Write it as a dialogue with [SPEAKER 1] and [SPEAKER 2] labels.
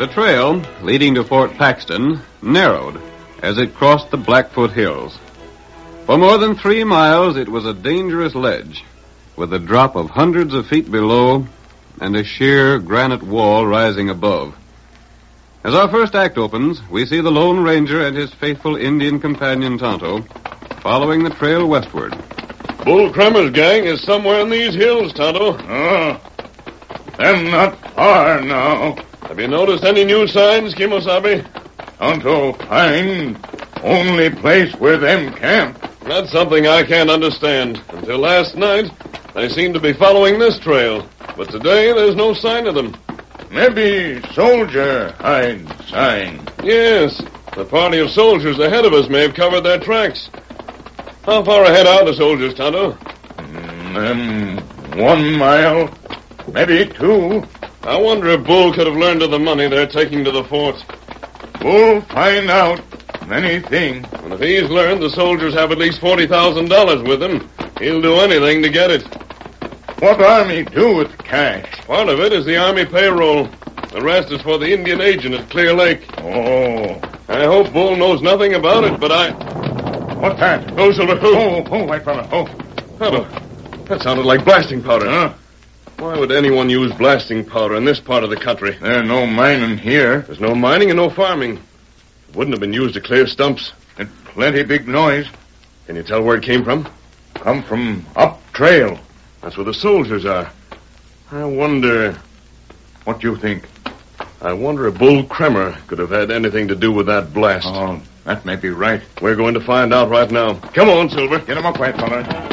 [SPEAKER 1] The trail leading to Fort Paxton narrowed as it crossed the Blackfoot Hills. For more than 3 miles, it was a dangerous ledge, with a drop of hundreds of feet below and a sheer granite wall rising above. As our first act opens, we see the Lone Ranger and his faithful Indian companion Tonto following the trail westward.
[SPEAKER 2] Bull Kremer's gang is somewhere in these hills, Tonto.
[SPEAKER 3] Them not far now.
[SPEAKER 2] Have you noticed any new signs, Kimosabe?
[SPEAKER 3] Tonto find only place where them camp.
[SPEAKER 2] That's something I can't understand. Until last night, they seemed to be following this trail. But today, there's no sign of them.
[SPEAKER 3] Maybe soldier hide sign.
[SPEAKER 2] Yes, the party of soldiers ahead of us may have covered their tracks. How far ahead are the soldiers, Tonto?
[SPEAKER 3] 1 mile, maybe 2.
[SPEAKER 2] I wonder if Bull could have learned of the money they're taking to the fort.
[SPEAKER 3] We'll find out many things.
[SPEAKER 2] And if he's learned the soldiers have at least $40,000 with them, he'll do anything to get it.
[SPEAKER 3] What army do with cash?
[SPEAKER 2] Part of it is the Army payroll. The rest is for the Indian agent at Clear Lake.
[SPEAKER 3] Oh.
[SPEAKER 2] I hope Bull knows nothing about it, but
[SPEAKER 3] What's that?
[SPEAKER 2] Oh, Silver.
[SPEAKER 3] Oh, white fella. Oh.
[SPEAKER 2] Tonto, that sounded like blasting powder.
[SPEAKER 3] Huh?
[SPEAKER 2] Why would anyone use blasting powder in this part of the country?
[SPEAKER 3] There's no mining here.
[SPEAKER 2] There's no mining and no farming. It wouldn't have been used to clear stumps.
[SPEAKER 3] And plenty big noise.
[SPEAKER 2] Can you tell where it came from?
[SPEAKER 3] Come from up trail.
[SPEAKER 2] That's where the soldiers are. I wonder...
[SPEAKER 3] What do you think?
[SPEAKER 2] I wonder if Bull Kremer could have had anything to do with that blast.
[SPEAKER 3] Oh, that may be right.
[SPEAKER 2] We're going to find out right now. Come on, Silver.
[SPEAKER 3] Get him up, white fella.